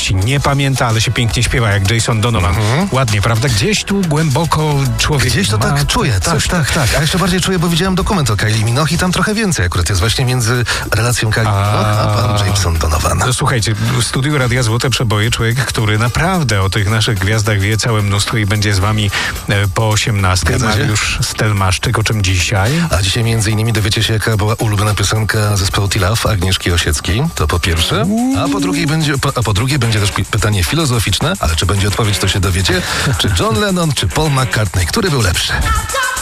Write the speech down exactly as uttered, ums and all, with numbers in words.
pamięci nie pamięta, ale się pięknie śpiewa jak Jason Donovan. Mhm. Ładnie, prawda? Gdzieś tu głęboko człowiek Gdzieś to ma tak czuję, tak, tak, tak. A jeszcze bardziej czuję, bo widziałem dokument o Kylie Minogue i tam trochę więcej akurat jest właśnie między relacją Kylie Minogue a pan Jason Donovan. No słuchajcie, w studiu Radia Złote Przeboje człowiek, który naprawdę o tych naszych gwiazdach wie całe mnóstwo i będzie z wami e, po osiemnastej. Mariusz Stelmaszczyk, o czym dzisiaj? A dzisiaj między innymi dowiecie się, jaka była ulubiona piosenka zespołu T-Love Agnieszki Osieckiej. To po pierwsze. A po drugie będzie, po, a po drugie będzie też pytanie filozoficzne, ale czy będzie odpowiedź, to się dowiecie. Czy John Lennon, czy Paul McCartney, który był lepszy?